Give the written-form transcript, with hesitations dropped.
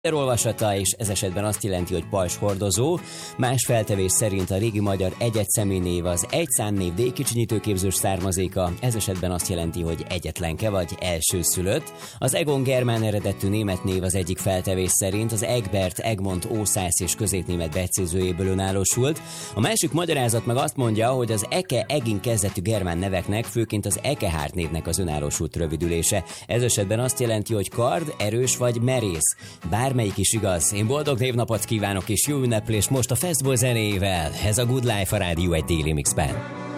olvasata, és ez esetben azt jelenti, hogy pajzs hordozó. Más feltevés szerint a régi magyar egyet személynév az egy számnév D-kicsinyítőképzős származéka, ez esetben azt jelenti, hogy egyetlenke vagy elsőszülött. Az Egon germán eredetű német név az egyik feltevés szerint az Egbert, Egmont, ószász és középnémet becézőjéből önállósult. A másik magyarázat meg azt mondja, hogy az Eke Egin kezdetű germán neveknek, főként az Ekehárt névnek az önállósult rövidülése. Ez esetben azt jelenti, hogy kard, erős vagy merész. Bármelyik is igaz. Én boldog névnapot kívánok és jó ünneplést most a Fesztivál zenéjével. Ez a Good Life a Rádió egy déli mixben.